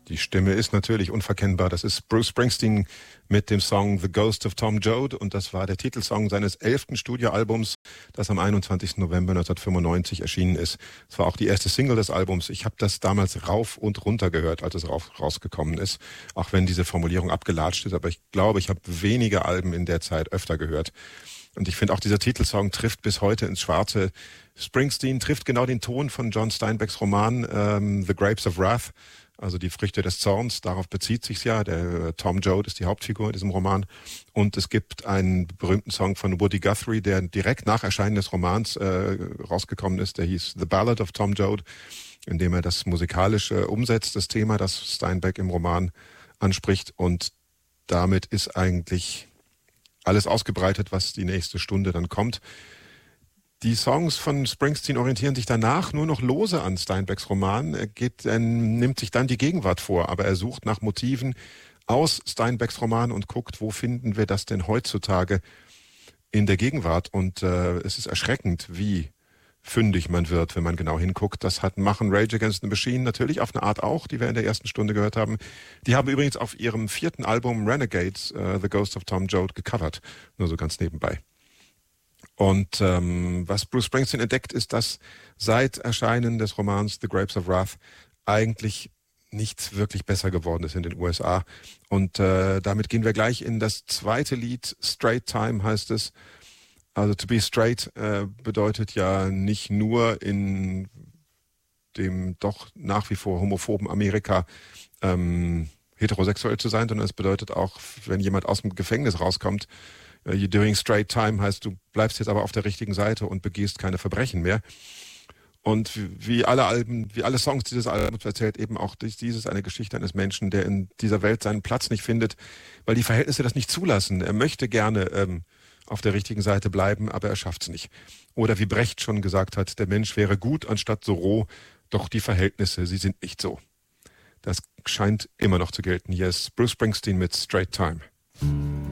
Die Stimme ist natürlich unverkennbar. Das ist Bruce Springsteen mit dem Song The Ghost of Tom Joad und das war der Titelsong seines 11. Studioalbums, das am 21. November 1995 erschienen ist. Es war auch die erste Single des Albums. Ich habe das damals rauf und runter gehört, als es rausgekommen ist, auch wenn diese Formulierung abgelatscht ist. Aber ich glaube, ich habe wenige Alben in der Zeit öfter gehört. Und ich finde auch, dieser Titelsong trifft bis heute ins Schwarze. Springsteen trifft genau den Ton von John Steinbecks Roman The Grapes of Wrath, also die Früchte des Zorns. Darauf bezieht sich's ja. Der Tom Joad ist die Hauptfigur in diesem Roman. Und es gibt einen berühmten Song von Woody Guthrie, der direkt nach Erscheinen des Romans rausgekommen ist. Der hieß The Ballad of Tom Joad, in dem er das musikalische umsetzt, das Thema, das Steinbeck im Roman anspricht. Und damit ist eigentlich alles ausgebreitet, was die nächste Stunde dann kommt. Die Songs von Springsteen orientieren sich danach nur noch lose an Steinbecks Roman. Er nimmt sich dann die Gegenwart vor, aber er sucht nach Motiven aus Steinbecks Roman und guckt, wo finden wir das denn heutzutage in der Gegenwart. Und es ist erschreckend, wie fündig man wird, wenn man genau hinguckt. Das machen Rage Against the Machine natürlich auf eine Art auch, die wir in der ersten Stunde gehört haben. Die haben übrigens auf ihrem 4. Album Renegades The Ghost of Tom Joad gecovert, nur so ganz nebenbei. Und was Bruce Springsteen entdeckt, ist, dass seit Erscheinen des Romans The Grapes of Wrath eigentlich nichts wirklich besser geworden ist in den USA. Und damit gehen wir gleich in das zweite Lied. Straight Time heißt es. Also to be straight bedeutet ja nicht nur in dem doch nach wie vor homophoben Amerika heterosexuell zu sein, sondern es bedeutet auch, wenn jemand aus dem Gefängnis rauskommt, you're doing straight time heißt, du bleibst jetzt aber auf der richtigen Seite und begehst keine Verbrechen mehr. Und wie alle Songs dieses Albums erzählt eben auch dieses eine Geschichte eines Menschen, der in dieser Welt seinen Platz nicht findet, weil die Verhältnisse das nicht zulassen. Er möchte gerne auf der richtigen Seite bleiben, aber er schafft's nicht. Oder wie Brecht schon gesagt hat, der Mensch wäre gut anstatt so roh, doch die Verhältnisse, sie sind nicht so. Das scheint immer noch zu gelten. Hier ist Bruce Springsteen mit Straight Time.